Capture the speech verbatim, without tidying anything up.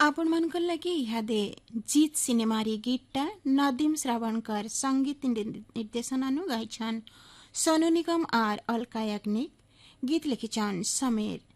आपण मानकर लगी इहादे जीत सिनेमारी गीतटा नदीम श्रावणकर संगीत निर्देशनानु गाइछन्। सोनू निगम आर अलका याग्निक गीत लिखिछन् समीर